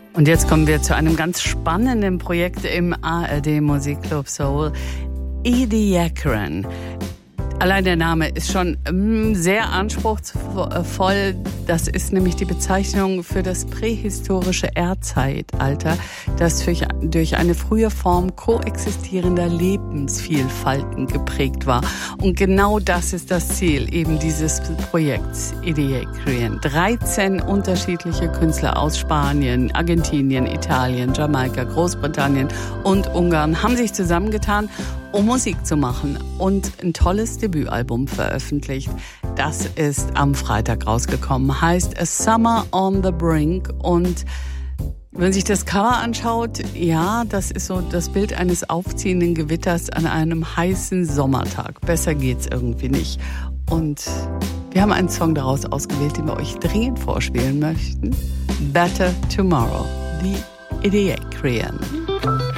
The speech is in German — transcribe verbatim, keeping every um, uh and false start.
Und jetzt kommen wir zu einem ganz spannenden Projekt im A R D Musikclub Soul. Ediacaran. Allein der Name ist schon mm, sehr anspruchsvoll. Das ist nämlich die Bezeichnung für das prähistorische Erdzeitalter, das durch, durch eine frühe Form koexistierender Lebensvielfalten geprägt war. Und genau das ist das Ziel eben dieses Projekts Ediacaran. dreizehn unterschiedliche Künstler aus Spanien, Argentinien, Italien, Jamaika, Großbritannien und Ungarn haben sich zusammengetan, um Musik zu machen und ein tolles Debütalbum veröffentlicht. Das ist am Freitag rausgekommen, heißt A Summer on the Brink. Und wenn man sich das Cover anschaut, ja, das ist so das Bild eines aufziehenden Gewitters an einem heißen Sommertag. Besser geht's irgendwie nicht. Und wir haben einen Song daraus ausgewählt, den wir euch dringend vorspielen möchten. Better Tomorrow, The Ediacaran.